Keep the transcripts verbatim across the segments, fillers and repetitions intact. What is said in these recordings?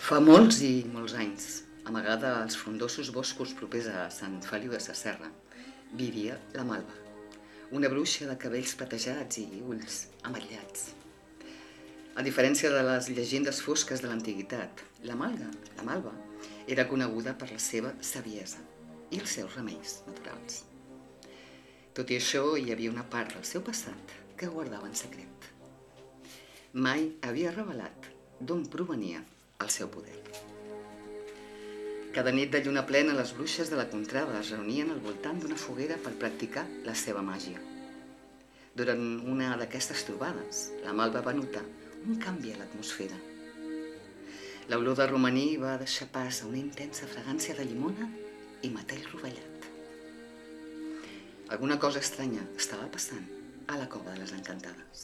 Fa molts i molts anys, amagada als frondosos boscos propers a Sant Feliu de Sasserra, vivia la Malva, una bruixa de cabells platejats i ulls ametllats. A diferència de les llegendes fosques de l'antiguitat, la Malga, la Malva, era coneguda per la seva saviesa i els seus remeis naturals. Tot i això, hi havia una part del seu passat que guardava en secret. Mai havia revelat d'on provenia el seu poder. Cada nit de lluna plena, les bruixes de la contrada es reunien al voltant d'una foguera per practicar la seva màgia. Durant una d'aquestes trobades, la Malva va notar un canvi a l'atmosfera. L'olor de romaní va deixar pas a una intensa fragància de llimona i metall rovellat. Alguna cosa estranya estava passant a la cova de les encantades.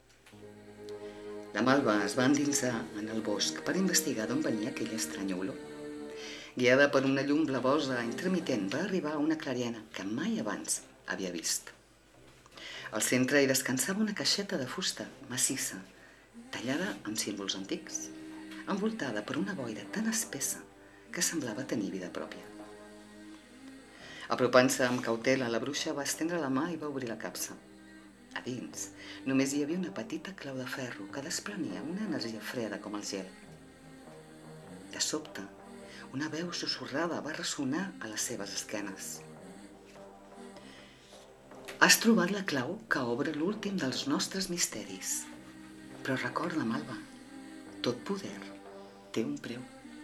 La Malva es va endinsar en el bosc per investigar d'on venia aquella estranya olor. Guiada per una llum blavosa intermitent, va arribar a una clariana que mai abans havia vist. Al centre hi descansava una caixeta de fusta massissa, tallada amb símbols antics, envoltada per una boira tan espessa que semblava tenir vida pròpia. Apropant-se amb cautela, la bruixa va estendre la mà i va obrir la capsa. A dins, només hi havia una petita clau de ferro que desprenia una energia freda com el gel. De sobte, una veu sussurrada va ressonar a les seves esquenes. Has trobat la clau que obre l'últim dels nostres misteris. Però recorda, Malva, tot poder té un preu.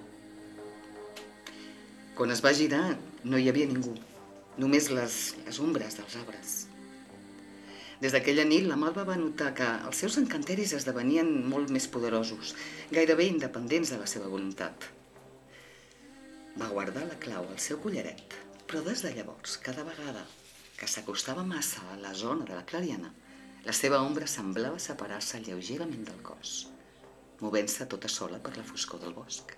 Quan es va girar, no hi havia ningú, només les, les ombres dels arbres. Des d'aquella nit, la Malva va notar que els seus encanteris esdevenien molt més poderosos, gairebé independents de la seva voluntat. Va guardar la clau al seu collaret, però des de llavors, cada vegada que s'acostava massa a la zona de la clariana, la seva ombra semblava separar-se lleugerament del cos, movent-se tota sola per la foscor del bosc.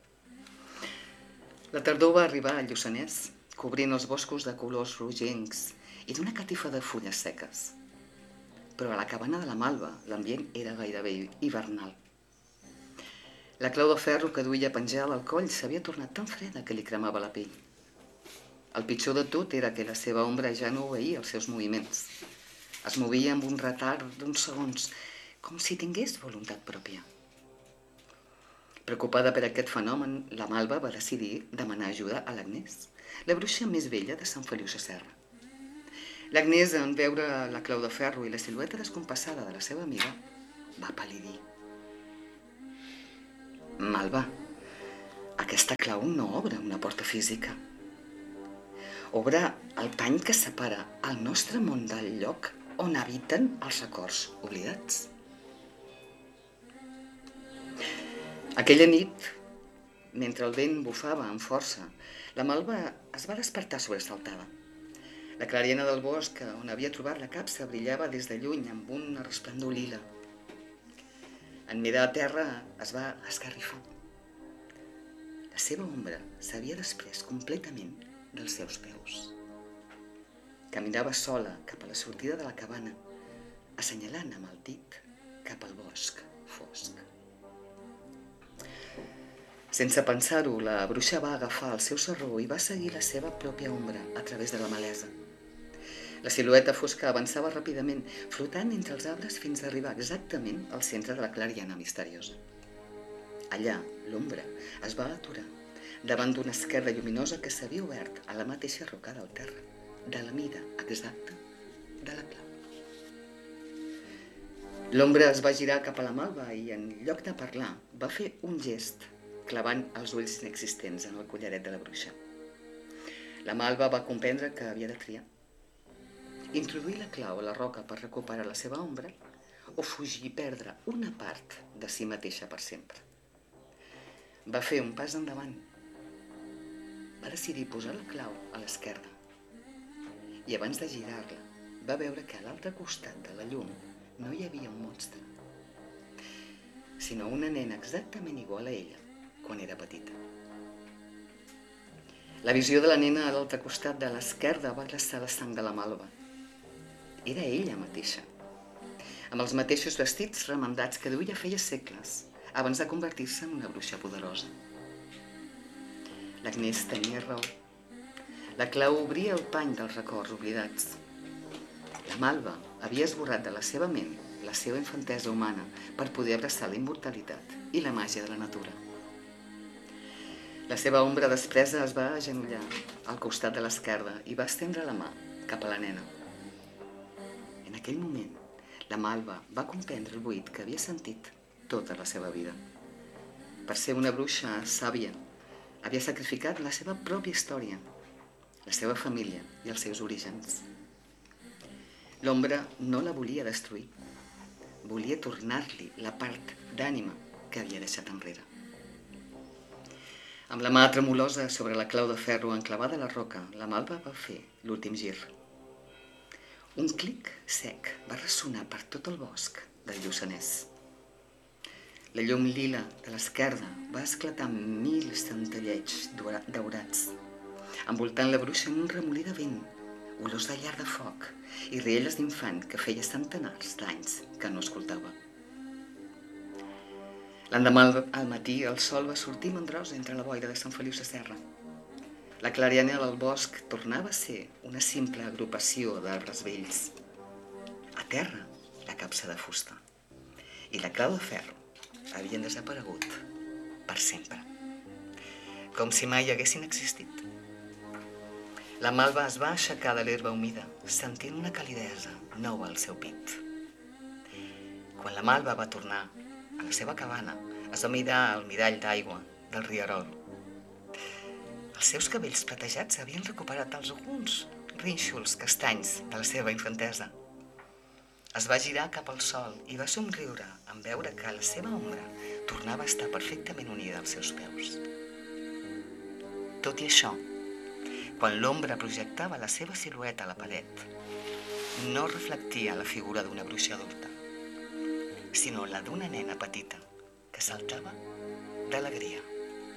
La tardor va arribar al Lluçanès, cobrint els boscos de colors rogencs i d'una catifa de fulles seques. Però a la cabana de la Malva l'ambient era gairebé hivernal. La clau de ferro que duia penjada al coll s'havia tornat tan freda que li cremava la pell. El pitjor de tot era que la seva ombra ja no obeïa els seus moviments. Es movia amb un retard d'uns segons, com si tingués voluntat pròpia. Preocupada per aquest fenomen, la Malva va decidir demanar ajuda a l'Agnès, la bruixa més vella de Sant Feliu Sasserra. L'Agnès, en veure la clau de ferro i la silueta descompassada de la seva amiga, va pal·lidir. Malva, aquesta clau no obre una porta física. Obre el pany que separa el nostre món del lloc on habiten els records oblidats. Aquella nit, mentre el vent bufava amb força, la Malva es va despertar sobresaltada. La clariana del bosc on havia trobat la capsa brillava des de lluny amb un resplendor lila. En mirar a terra es va esgarrifar. La seva ombra s'havia desprès completament dels seus peus. Caminava sola cap a la sortida de la cabana, assenyalant amb el dit cap al bosc fosc. Sense pensar-ho, la bruixa va agafar el seu sarró i va seguir la seva pròpia ombra a través de la malesa. La silueta fosca avançava ràpidament, flotant entre els arbres fins a arribar exactament al centre de la clariana misteriosa. Allà, l'ombra es va aturar davant d'una esquerda lluminosa que s'havia obert a la mateixa roca del terra, de la mida exacta de la clau. L'ombra es va girar cap a la Malva i, en lloc de parlar, va fer un gest, clavant els ulls inexistents en el collaret de la bruixa. La Malva va comprendre que havia de triar. Introduir la clau a la roca per recuperar la seva ombra o fugir i perdre una part de si mateixa per sempre. Va fer un pas endavant. Va decidir posar la clau a l'esquerda i abans de girar-la va veure que a l'altre costat de la llum no hi havia un monstre, sinó una nena exactament igual a ella quan era petita. La visió de la nena a l'altre costat de l'esquerda va glaçar la sang de la Malva. Era ella mateixa, amb els mateixos vestits remendats que duia feia segles, abans de convertir-se en una bruixa poderosa. L'Agnès tenia raó. La Clau obria el pany dels records oblidats. La Malva havia esborrat de la seva ment la seva infantesa humana per poder abraçar la immortalitat i la màgia de la natura. La seva ombra despresa es va agenollar al costat de l'esquerda i va estendre la mà cap a la nena. En aquell moment, la Malva va comprendre el buit que havia sentit tota la seva vida. Per ser una bruixa sàvia, havia sacrificat la seva pròpia història, la seva família i els seus orígens. L'ombra no la volia destruir, volia tornar-li la part d'ànima que havia deixat enrere. Amb la mà tremolosa sobre la clau de ferro enclavada a la roca, la Malva va fer l'últim gir. Un clic sec va ressonar per tot el bosc del Lluçanès. La llum lila de l'esquerda va esclatar amb mil centellets daurats, envoltant la bruixa en un remolí de vent, olors de llar de foc i rielles d'infant que feia centenars d'anys que no escoltava. L'endemà al matí el sol va sortir mandrós entre la boira de Sant Feliu Sasserra. La clariana del bosc tornava a ser una simple agrupació d'arbres vells. A terra, la capsa de fusta i la clau de ferro havien desaparegut per sempre, com si mai haguessin existit. La Malva es va aixecar de l'herba humida, sentint una calidesa nova al seu pit. Quan la Malva va tornar a la seva cabana, es va mirar al mirall d'aigua del rierol. Els seus cabells platejats havien recuperat alguns rínxols castanys de la seva infantesa. Es va girar cap al sol i va somriure en veure que la seva ombra tornava a estar perfectament unida als seus peus. Tot i això, quan l'ombra projectava la seva silueta a la paret, no reflectia la figura d'una bruixa adulta, sinó la d'una nena petita que saltava d'alegria.